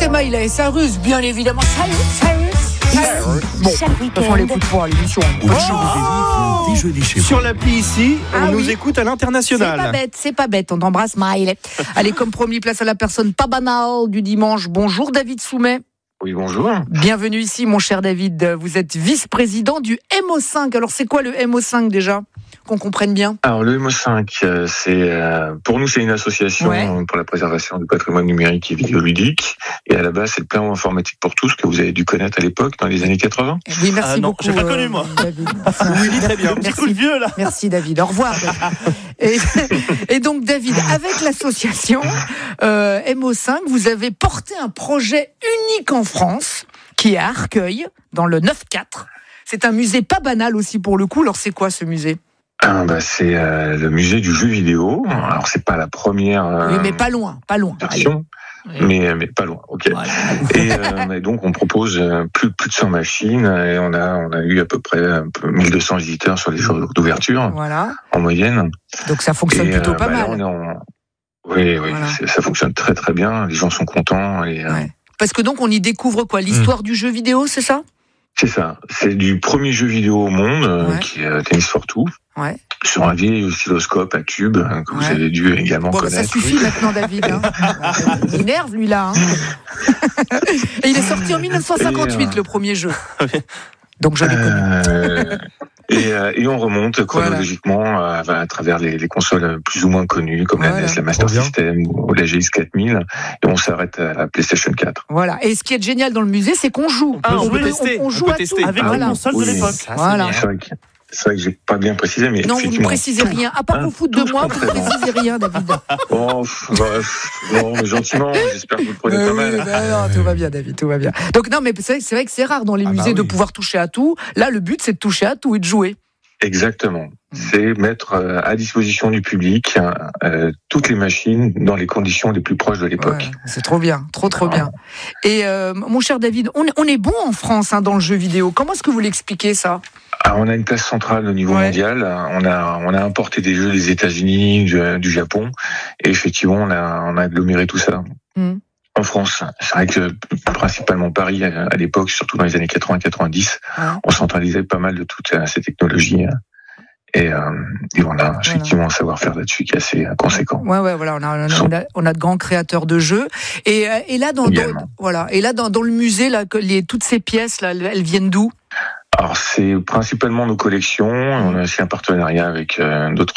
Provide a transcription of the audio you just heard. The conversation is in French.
c'est Maïla et sa ruse, bien évidemment. Salut. Bon, on fait les coups de poing à l'émission. Sur l'appli ici, on nous écoute à l'international. C'est pas bête, on embrasse Maïla. Allez, comme promis, place à la personne pas banale du dimanche. Bonjour David Soumet. Oui, bonjour. Bienvenue ici, mon cher David. Vous êtes vice-président du MO5. Alors, c'est quoi le MO5 déjà ? Qu'on comprenne bien. Alors, le MO5, pour nous, c'est une association pour la préservation du patrimoine numérique et vidéoludique. Et à la base, c'est le plan informatique pour tous que vous avez dû connaître à l'époque, dans les années 80. Oui, merci beaucoup. J'ai pas connu, moi. David. Oui, très bien. Petit coup de vieux, là. Merci, David. Au revoir, David. Et donc, David, avec l'association MO5, vous avez porté un projet unique en France, qui est à Arcueil, dans le 9-4. C'est un musée pas banal aussi pour le coup. Alors, c'est quoi ce musée ? C'est le musée du jeu vidéo. Alors, c'est pas la première. Oui, mais pas loin. Version. Mais pas loin, ok. Voilà. Et donc on propose plus de 100 machines et on a eu à peu près 1200 visiteurs sur les jours d'ouverture, en moyenne. Donc ça fonctionne plutôt pas mal. Oui, voilà. Ça fonctionne très très bien. Les gens sont contents. Parce que donc on y découvre quoi ? L'histoire du jeu vidéo, c'est ça ? C'est ça. C'est du premier jeu vidéo au monde qui est Tennis for Two. Sur un vieil oscilloscope à tube que vous avez dû également connaître. Ça suffit maintenant, David. Il énerve, lui, là. Et il est sorti en 1958, le premier jeu. Donc je l'ai connu. Et on remonte chronologiquement à travers les consoles plus ou moins connues, comme la NES, la Master System ou la GX 4000, et on s'arrête à la PlayStation 4. Voilà. Et ce qui est génial dans le musée, c'est qu'on joue. On joue à tout. Avec les consoles de l'époque. Voilà. C'est vrai que j'ai pas bien précisé, mais non, vous ne précisez rien. À part vous foutre de moi, vous ne précisez rien, David. Non, mais gentiment, j'espère que vous le prenez pas mal. Non, tout va bien, David, tout va bien. Donc non, mais c'est vrai que c'est rare dans les musées de pouvoir toucher à tout. Là, le but, c'est de toucher à tout et de jouer. Exactement. C'est mettre à disposition du public toutes les machines dans les conditions les plus proches de l'époque. Ouais, c'est trop bien, trop bien. Et mon cher David, on est bon en France dans le jeu vidéo. Comment est-ce que vous l'expliquez ça ? Alors, on a une place centrale au niveau mondial. On a importé des jeux des États-Unis, du Japon, et effectivement, on a aggloméré tout ça. En France, c'est vrai que principalement Paris à l'époque, surtout dans les années 80-90, on centralisait pas mal de toutes ces technologies. Et on a effectivement un savoir-faire là-dessus qui est assez conséquent. Voilà, on a de grands créateurs de jeux. Et là, dans le musée, là, toutes ces pièces, là, elles viennent d'où ? Alors, c'est principalement nos collections. On a aussi un partenariat avec d'autres